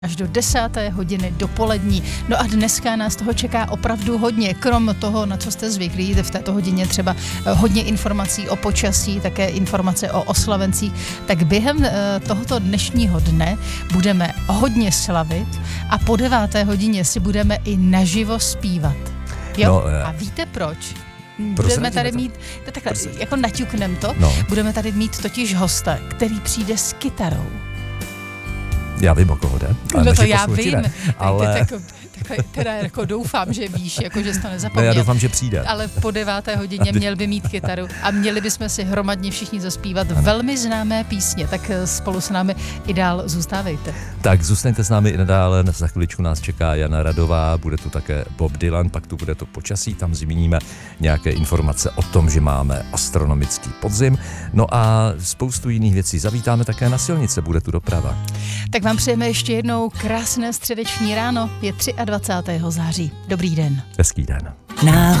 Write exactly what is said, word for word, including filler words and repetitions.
až do desáté hodiny dopolední. No a dneska nás toho čeká opravdu hodně. Krom toho, na co jste zvyklí, v této hodině třeba hodně informací o počasí, také informace o oslavencích, tak během tohoto dnešního dne budeme hodně slavit a po deváté hodině si budeme i naživo zpívat. Jo? No, a víte proč? Budeme tady mít, to takhle, jako naťuknem to, no. Budeme tady mít totiž hosta, který přijde s kytarou. Já vím, o koho jde. No to já vím, ne, ale... tak, tak, teda jako doufám, že víš, jako že jsi to nezapomněl. No já doufám, že přijde. Ale po deváté hodině měl by mít kytaru a měli bychom si hromadně všichni zaspívat ano. velmi známé písně, tak spolu s námi i dál zůstávejte. Tak zůstaňte s námi i nadále, za chviličku nás čeká Jana Radová, bude tu také Bob Dylan, pak tu bude to počasí, tam zmíníme nějaké informace o tom, že máme astronomický podzim, no a spoustu jiných věcí. Zavítáme také na silnice, bude tu doprava. Tak vám přejeme ještě jednou krásné středeční ráno, je dvacátého třetího září. Dobrý den. Hezký den. Náhodou.